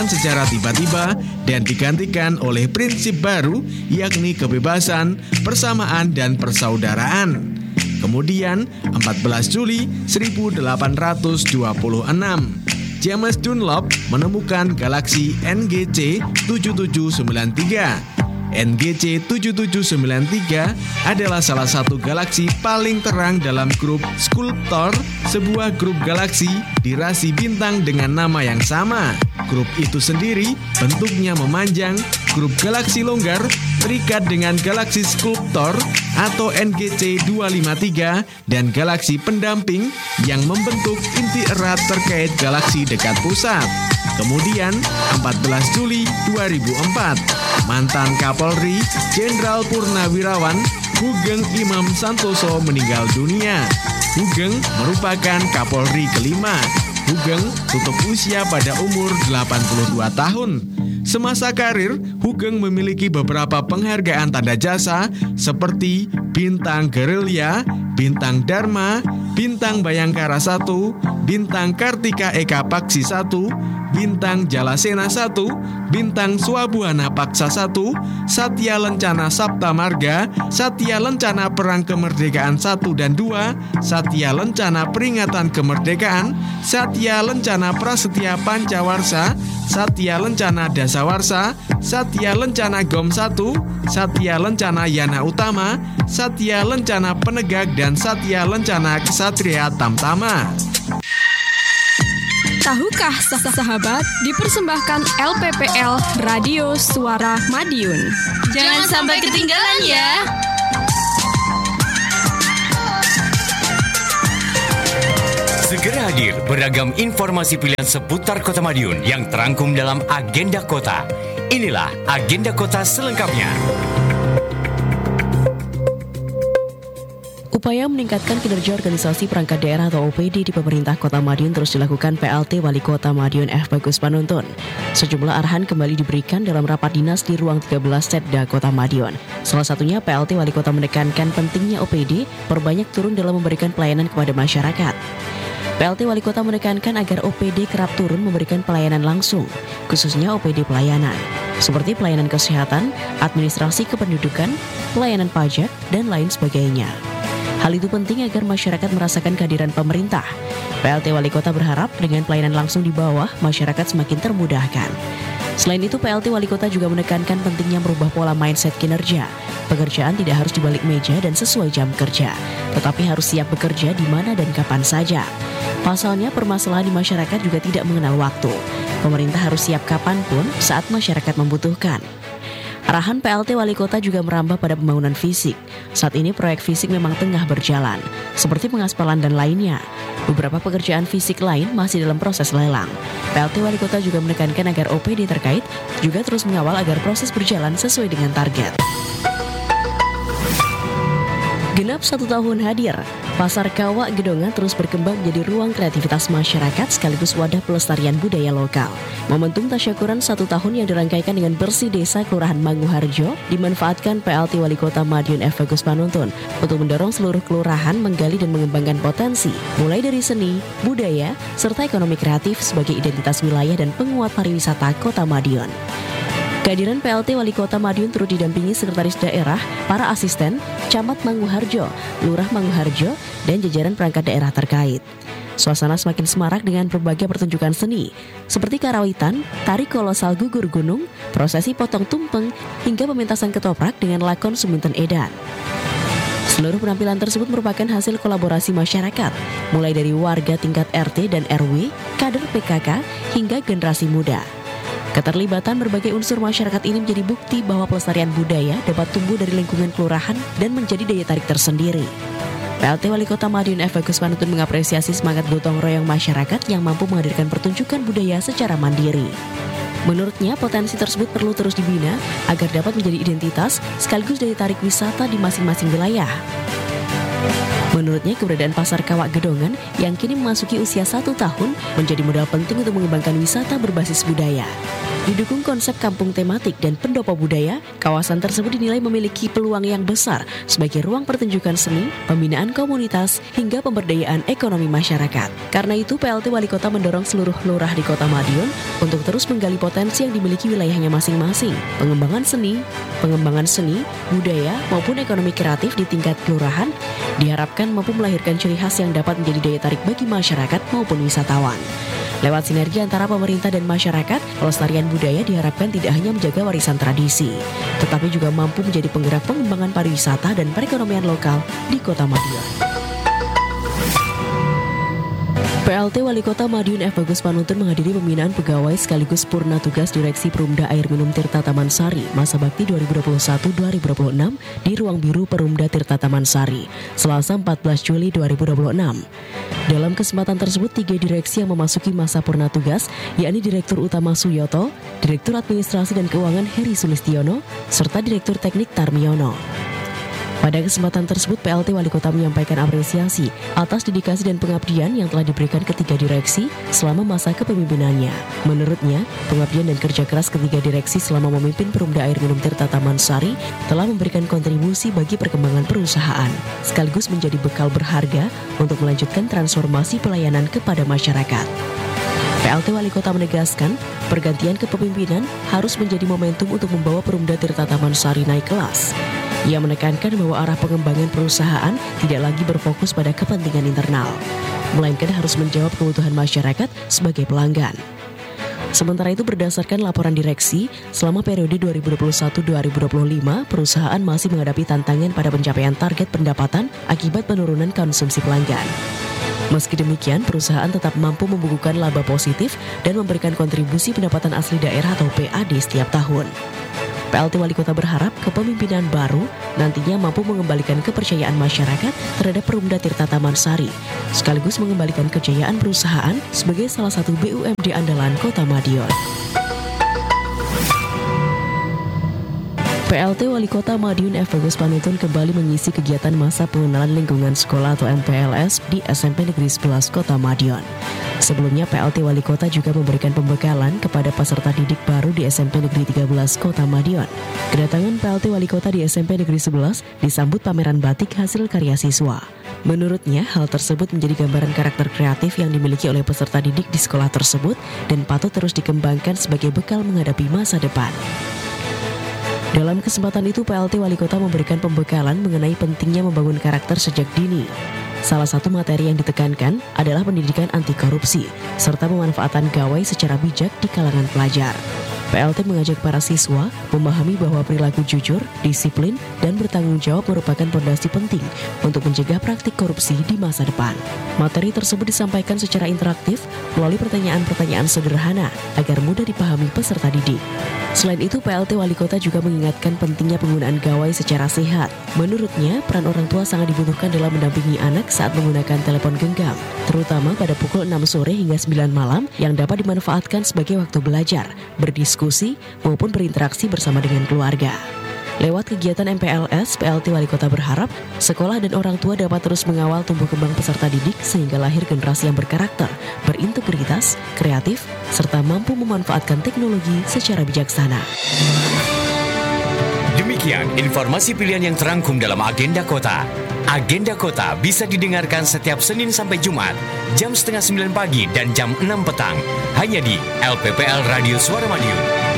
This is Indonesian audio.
secara tiba-tiba dan digantikan oleh prinsip baru, yakni kebebasan, persamaan, dan persaudaraan. Kemudian, 14 Juli 1826, James Dunlop menemukan galaksi NGC 7793. NGC 7793 adalah salah satu galaksi paling terang dalam grup Sculptor, sebuah grup galaksi di rasi bintang dengan nama yang sama. Grup itu sendiri bentuknya memanjang. Grup galaksi longgar terikat dengan galaksi Sculptor atau NGC 253 dan galaksi pendamping yang membentuk inti erat terkait galaksi dekat pusat. Kemudian 14 Juli 2004, mantan Kapolri Jenderal Purnawirawan Hugeng Imam Santoso meninggal dunia. Hugeng merupakan Kapolri kelima. Hugeng tutup usia pada umur 82 tahun. Semasa karir, Hugeng memiliki beberapa penghargaan tanda jasa seperti Bintang Gerilya, Bintang Dharma, Bintang Bayangkara 1, Bintang Kartika Eka Paksi 1, Bintang Jalasena 1, Bintang Swabuana Paksa 1, Satya Lencana Sapta Marga, Satya Lencana Perang Kemerdekaan 1 dan 2, Satya Lencana Peringatan Kemerdekaan, Satya Lencana Prasetya Pancawarsa, Satya Lencana Dasawarsa, Satya Lencana Gom 1, Satya Lencana Yana Utama, Satya Lencana Penegak, dan Satya Lencana Ksatria Tamtama. Tahukah sahabat, dipersembahkan LPPL Radio Suara Madiun. Jangan sampai ketinggalan ya. Segera hadir beragam informasi pilihan seputar Kota Madiun yang terangkum dalam Agenda Kota. Inilah Agenda Kota selengkapnya. Upaya meningkatkan kinerja organisasi perangkat daerah atau OPD di pemerintah Kota Madiun terus dilakukan PLT Wali Kota Madiun F. Bagus Panuntun. Sejumlah arahan kembali diberikan dalam rapat dinas di ruang 13 Setda Kota Madiun. Salah satunya PLT Wali Kota menekankan pentingnya OPD perbanyak turun dalam memberikan pelayanan kepada masyarakat. PLT Wali Kota menekankan agar OPD kerap turun memberikan pelayanan langsung, khususnya OPD pelayanan, seperti pelayanan kesehatan, administrasi kependudukan, pelayanan pajak, dan lain sebagainya. Hal itu penting agar masyarakat merasakan kehadiran pemerintah. PLT Wali Kota berharap dengan pelayanan langsung di bawah, masyarakat semakin termudahkan. Selain itu, PLT Wali Kota juga menekankan pentingnya merubah pola mindset kinerja. Pekerjaan tidak harus di balik meja dan sesuai jam kerja, tetapi harus siap bekerja di mana dan kapan saja. Pasalnya, permasalahan di masyarakat juga tidak mengenal waktu. Pemerintah harus siap kapanpun saat masyarakat membutuhkan. Arahan PLT Wali Kota juga merambah pada pembangunan fisik. Saat ini proyek fisik memang tengah berjalan, seperti pengaspalan dan lainnya. Beberapa pekerjaan fisik lain masih dalam proses lelang. PLT Wali Kota juga menekankan agar OPD terkait juga terus mengawal agar proses berjalan sesuai dengan target. Genap 1 tahun hadir, Pasar Kawak Gedongan terus berkembang menjadi ruang kreativitas masyarakat sekaligus wadah pelestarian budaya lokal. Momentum tasyakuran 1 tahun yang dirangkaikan dengan Bersih Desa Kelurahan Manguharjo dimanfaatkan PLT Wali Kota Madiun F. Bagus Panuntun untuk mendorong seluruh kelurahan menggali dan mengembangkan potensi, mulai dari seni, budaya, serta ekonomi kreatif sebagai identitas wilayah dan penguat pariwisata Kota Madiun. Kehadiran PLT Wali Kota Madiun turut didampingi Sekretaris Daerah, para asisten, Camat Manguharjo, Lurah Manguharjo, dan jajaran perangkat daerah terkait. Suasana semakin semarak dengan berbagai pertunjukan seni, seperti karawitan, tari kolosal gugur gunung, prosesi potong tumpeng, hingga pementasan ketoprak dengan lakon Suminten Edan. Seluruh penampilan tersebut merupakan hasil kolaborasi masyarakat, mulai dari warga tingkat RT dan RW, kader PKK, hingga generasi muda. Keterlibatan berbagai unsur masyarakat ini menjadi bukti bahwa pelestarian budaya dapat tumbuh dari lingkungan kelurahan dan menjadi daya tarik tersendiri. PLT Wali Kota Madiun F. Bagus Panuntun mengapresiasi semangat gotong royong masyarakat yang mampu menghadirkan pertunjukan budaya secara mandiri. Menurutnya, potensi tersebut perlu terus dibina agar dapat menjadi identitas sekaligus daya tarik wisata di masing-masing wilayah. Menurutnya, keberadaan Pasar Kawak Gedongan yang kini memasuki usia 1 tahun menjadi modal penting untuk mengembangkan wisata berbasis budaya. Didukung konsep kampung tematik dan pendopo budaya, kawasan tersebut dinilai memiliki peluang yang besar sebagai ruang pertunjukan seni, pembinaan komunitas, hingga pemberdayaan ekonomi masyarakat. Karena itu, PLT Wali Kota mendorong seluruh lurah di Kota Madiun untuk terus menggali potensi yang dimiliki wilayahnya masing-masing. Pengembangan seni, budaya, maupun ekonomi kreatif di tingkat kelurahan diharapkan mampu melahirkan ciri khas yang dapat menjadi daya tarik bagi masyarakat maupun wisatawan. Lewat sinergi antara pemerintah dan masyarakat, pelestarian budaya diharapkan tidak hanya menjaga warisan tradisi, tetapi juga mampu menjadi penggerak pengembangan pariwisata dan perekonomian lokal di Kota Madiun. PLT Wali Kota Madiun F. Bagus Panuntun menghadiri pembinaan pegawai sekaligus purna tugas Direksi Perumda Air Minum Tirta Taman Sari masa bakti 2021-2026 di Ruang Biru Perumda Tirta Taman Sari, Selasa 14 Juli 2026. Dalam kesempatan tersebut, 3 direksi yang memasuki masa purna tugas, yakni Direktur Utama Suyoto, Direktur Administrasi dan Keuangan Heri Sulistiono, serta Direktur Teknik Tarmiono. Pada kesempatan tersebut, PLT Wali Kota menyampaikan apresiasi atas dedikasi dan pengabdian yang telah diberikan ketiga direksi selama masa kepemimpinannya. Menurutnya, pengabdian dan kerja keras ketiga direksi selama memimpin Perumda Air Minum Tirta Taman Sari telah memberikan kontribusi bagi perkembangan perusahaan, sekaligus menjadi bekal berharga untuk melanjutkan transformasi pelayanan kepada masyarakat. PLT Wali Kota menegaskan, pergantian kepemimpinan harus menjadi momentum untuk membawa Perumda Tirta Taman Sari naik kelas. Ia menekankan bahwa arah pengembangan perusahaan tidak lagi berfokus pada kepentingan internal, melainkan harus menjawab kebutuhan masyarakat sebagai pelanggan. Sementara itu, berdasarkan laporan direksi, selama periode 2021-2025, perusahaan masih menghadapi tantangan pada pencapaian target pendapatan akibat penurunan konsumsi pelanggan. Meski demikian, perusahaan tetap mampu membukukan laba positif dan memberikan kontribusi pendapatan asli daerah atau PAD setiap tahun. PLT Wali Kota berharap kepemimpinan baru nantinya mampu mengembalikan kepercayaan masyarakat terhadap Perumda Tirta Taman Sari, sekaligus mengembalikan kejayaan perusahaan sebagai salah satu BUMD andalan Kota Madiun. PLT Wali Kota Madiun F. Bagus Panuntun kembali mengisi kegiatan masa pengenalan lingkungan sekolah atau MPLS di SMP Negeri 11 Kota Madiun. Sebelumnya, PLT Wali Kota juga memberikan pembekalan kepada peserta didik baru di SMP Negeri 13 Kota Madiun. Kedatangan PLT Wali Kota di SMP Negeri 11 disambut pameran batik hasil karya siswa. Menurutnya, hal tersebut menjadi gambaran karakter kreatif yang dimiliki oleh peserta didik di sekolah tersebut dan patut terus dikembangkan sebagai bekal menghadapi masa depan. Dalam kesempatan itu, PLT Wali Kota memberikan pembekalan mengenai pentingnya membangun karakter sejak dini. Salah satu materi yang ditekankan adalah pendidikan anti korupsi, serta pemanfaatan gawai secara bijak di kalangan pelajar. PLT mengajak para siswa memahami bahwa perilaku jujur, disiplin, dan bertanggung jawab merupakan fondasi penting untuk mencegah praktik korupsi di masa depan. Materi tersebut disampaikan secara interaktif melalui pertanyaan-pertanyaan sederhana agar mudah dipahami peserta didik. Selain itu, PLT Wali Kota juga mengingatkan pentingnya penggunaan gawai secara sehat. Menurutnya, peran orang tua sangat dibutuhkan dalam mendampingi anak saat menggunakan telepon genggam, terutama pada pukul 6 sore hingga 9 malam yang dapat dimanfaatkan sebagai waktu belajar, berdiskusi, maupun berinteraksi bersama dengan keluarga. Lewat kegiatan MPLS, PLT Wali Kota berharap sekolah dan orang tua dapat terus mengawal tumbuh kembang peserta didik sehingga lahir generasi yang berkarakter, berintegritas, kreatif, serta mampu memanfaatkan teknologi secara bijaksana. Demikian informasi pilihan yang terangkum dalam Agenda Kota. Agenda Kota bisa didengarkan setiap Senin sampai Jumat, jam 8:30 pagi dan jam 6 petang, hanya di LPPL Radio Suara Madiun.